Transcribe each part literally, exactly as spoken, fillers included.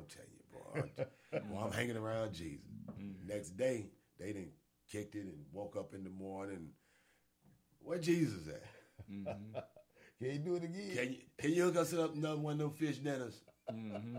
I'm telling you, boy. I'm, boy, I'm hanging around Jesus. Mm-hmm. Next day, they done kicked it and woke up in the morning. Where Jesus at? Mm-hmm. Can you do it again? Can you, can you hook us up another one of them fish dinners? Mm-hmm.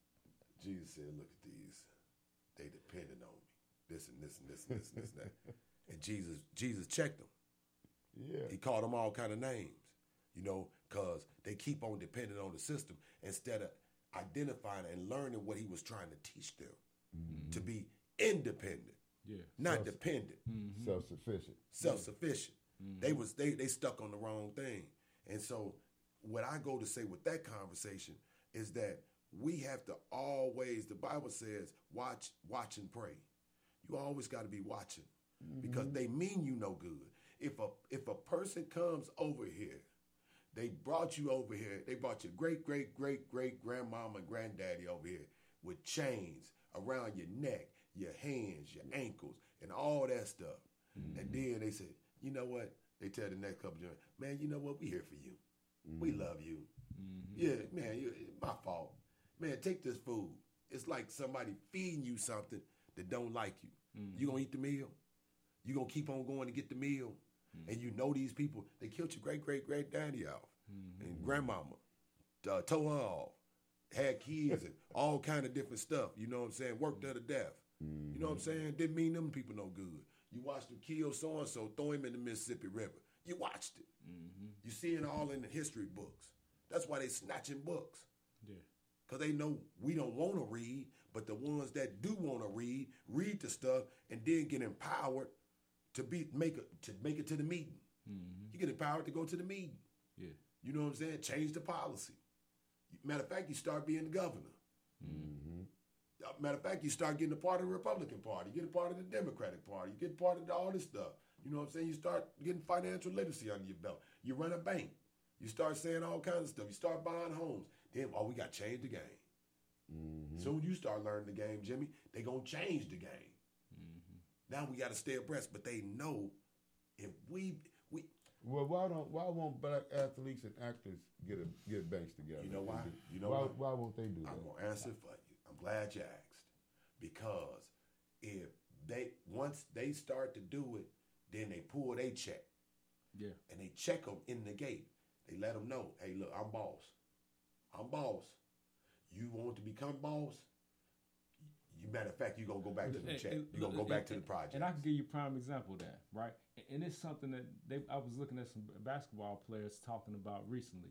Jesus said, look at these. They depended on me. This and this and this and this and this and that. And Jesus, Jesus checked them. Yeah. He called them all kind of names, you know, because they keep on depending on the system instead of identifying and learning what he was trying to teach them mm-hmm. to be independent, yeah, not Self- dependent, mm-hmm. self-sufficient, self-sufficient. Mm-hmm. They was they they stuck on the wrong thing, and so what I go to say with that conversation is that we have to always. The Bible says, watch, watch, and pray. You always got to be watching mm-hmm. because they mean you no good. If a if a person comes over here, they brought you over here, they brought your great, great, great, great grandmama and granddaddy over here with chains around your neck, your hands, your ankles, and all that stuff. Mm-hmm. And then they said, you know what? They tell the next couple of man, you know what? We here for you. Mm-hmm. We love you. Mm-hmm. Yeah, man, you, my fault. Man, take this food. It's like somebody feeding you something that don't like you. Mm-hmm. You gonna eat the meal? You gonna keep on going to get the meal? Mm-hmm. And you know these people, they killed your great-great-great-daddy off. Mm-hmm. And grandmama uh, tore her off, had kids and all kind of different stuff. You know what I'm saying? Worked her to death. Mm-hmm. You know what I'm saying? Didn't mean them people no good. You watched them kill so-and-so, throw him in the Mississippi River. You watched it. Mm-hmm. You see it all in the history books. That's why they snatching books. Yeah. Because they know we don't want to read, but the ones that do want to read, read the stuff, and then get empowered to be make it to make it to the meeting. Mm-hmm. You get empowered to go to the meeting. Yeah. You know what I'm saying? Change the policy. Matter of fact, you start being the governor. Mm-hmm. Matter of fact, you start getting a part of the Republican Party. You get a part of the Democratic Party. You get part of all this stuff. You know what I'm saying? You start getting financial literacy under your belt. You run a bank. You start saying all kinds of stuff. You start buying homes. Then, oh, we got to change the game. Mm-hmm. Soon you start learning the game, Jimmy, they going to change the game. Mm-hmm. Now we got to stay abreast, but they know if we we. Well, why don't why won't black athletes and actors get a, get banks together? You know why? You know why? why? Why won't they do that? I'm gonna answer for you. I'm glad you asked, because if they once they start to do it, then they pull their check. Yeah. And they check them in the gate. They let them know, hey, look, I'm boss. I'm boss. You want to become boss? You matter of fact, you're gonna go back to the and, check. And, you're gonna go back and, to the project. And I can give you a prime example of that, right? And it's something that they I was looking at some basketball players talking about recently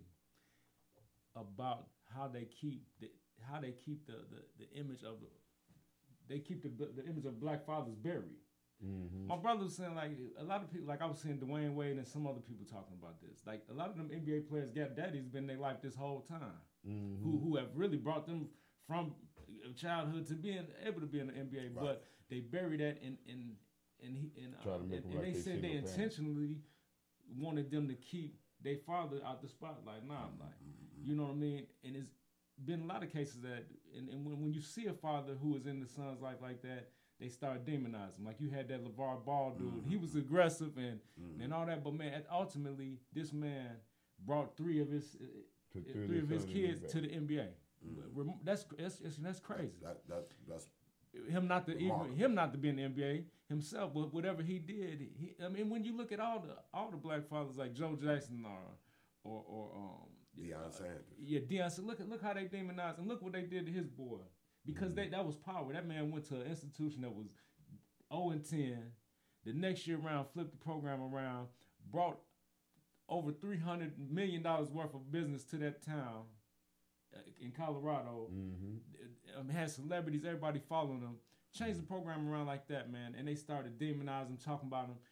about how they keep the how they keep the, the, the image of they keep the the image of black fathers buried. Mm-hmm. My brother was saying, like, a lot of people, like I was saying Dwayne Wade and some other people talking about this. Like, a lot of them N B A players got daddies been in their life this whole time, mm-hmm. who who have really brought them from childhood to being able to be in the N B A, right. But they bury that in in in, in uh, and, and like they said they parents. intentionally wanted them to keep their father out the spotlight. Nah, mm-hmm. like, you know what I mean? And it's been a lot of cases that, and, and when, when you see a father who is in the son's life like that, they start demonizing him. Like you had that LeVar Ball dude. Mm-hmm. He was aggressive and mm-hmm. and all that. But man, ultimately, this man brought three of his uh, three of his kids to the N B A. Mm-hmm. That's, that's that's crazy. That, that that's him not to even him not to be in the N B A himself. But whatever he did, he, I mean, when you look at all the all the black fathers like Joe Jackson or or or um, Deion uh, Sanders. Yeah, Deion Sanders. Look look how they demonized and look what they did to his boy. Because mm-hmm. they, that was power. That man went to an institution that was oh and ten. The next year around, flipped the program around, brought over three hundred million dollars worth of business to that town uh, in Colorado. Mm-hmm. Um, had celebrities, everybody following them. Changed the program around like that, man. And they started demonizing him, talking about him,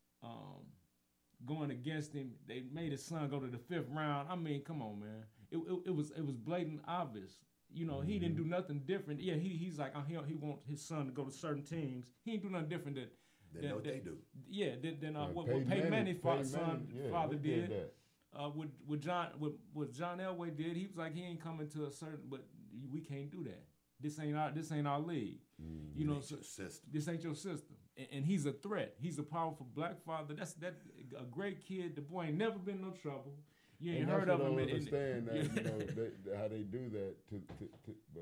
um, going against him. They made his son go to the fifth round. I mean, come on, man. It, it, it was it was blatant obvious. You know, mm-hmm. he didn't do nothing different. Yeah, he he's like, oh, he he wants his son to go to certain teams. He ain't do nothing different than than what they do. Yeah, than, than uh, yeah, what, what Peyton Manning, Manning son yeah, father did. did uh, what what John what, what John Elway did. He was like, he ain't coming to a certain, but we can't do that. This ain't our this ain't our league. Mm-hmm. You know, so, this ain't your system. And, and he's a threat. He's a powerful black father. That's that a great kid. The boy ain't never been in no trouble. You ain't and heard that's of what him. I understand that, you know, they, how they do that to, to, to